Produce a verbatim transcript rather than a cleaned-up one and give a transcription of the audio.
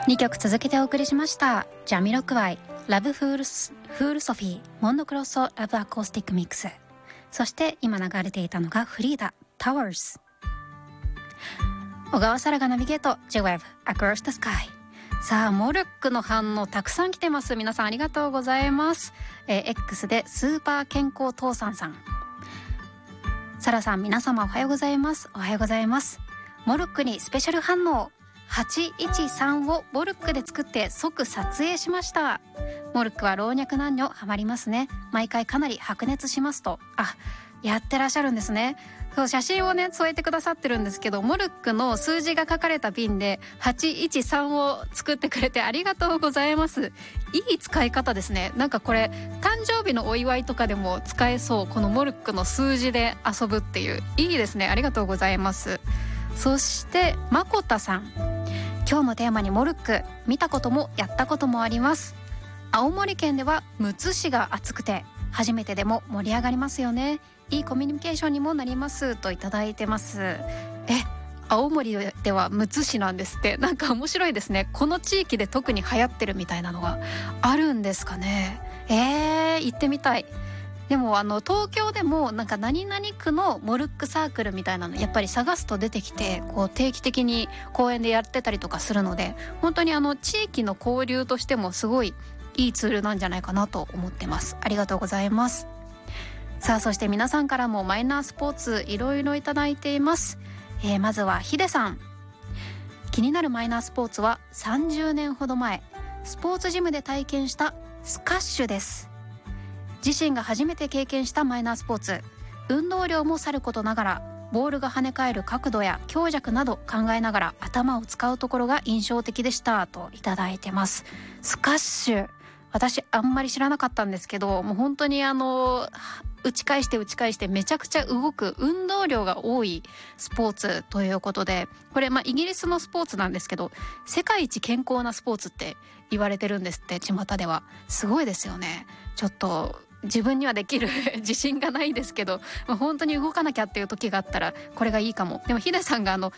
にきょく続けてお送りしました。ジャミロクワイラブフールスフールソフィーモンドクロソラブアコースティックミックス、そして今流れていたのがフリーダタワーズ。小川沙羅がナビゲート J-ウェブ Across the Sky。 さあモルックの反応たくさん来てます。皆さんありがとうございます。えー、X でスーパー健康父さんさん、沙羅さん皆様おはようございます。おはようございます。モルックにスペシャル反応はちいちさんをモルックで作って即撮影しました。モルックは老若男女ハマりますね。毎回かなり白熱しますと。あ、やってらっしゃるんですね。そう、写真をね添えてくださってるんですけど、モルックの数字が書かれた瓶ではちいちさんを作ってくれてありがとうございます。いい使い方ですね。なんかこれ誕生日のお祝いとかでも使えそう。このモルックの数字で遊ぶっていう、いいですね。ありがとうございます。そしてまこたさん、今日のテーマにモルック、見たこともやったこともあります。青森県ではむつ市が暑くて初めてでも盛り上がりますよね。いいコミュニケーションにもなりますといただいてます。え、青森ではむつ市なんですって。なんか面白いですね。この地域で特に流行ってるみたいなのがあるんですかね。えー、行ってみたい。でもあの東京でもなんか何々区のモルックサークルみたいなのやっぱり探すと出てきて、こう定期的に公園でやってたりとかするので、本当にあの地域の交流としてもすごいいいツールなんじゃないかなと思ってます。ありがとうございます。さあそして皆さんからもマイナースポーツいろいろいただいています。えー、まずはヒデさん、気になるマイナースポーツはさんじゅうねんほど前スポーツジムで体験したスカッシュです。自身が初めて経験したマイナースポーツ、運動量もさることながらボールが跳ね返る角度や強弱など考えながら頭を使うところが印象的でしたといただいてます。スカッシュ、私あんまり知らなかったんですけど、もう本当にあの打ち返して打ち返してめちゃくちゃ動く運動量が多いスポーツということで、これまあイギリスのスポーツなんですけど、世界一健康なスポーツって言われてるんですって、巷では。すごいですよね。ちょっと自分にはできる自信がないですけど、まあ、本当に動かなきゃっていう時があったらこれがいいかも。でもヒデさんがあの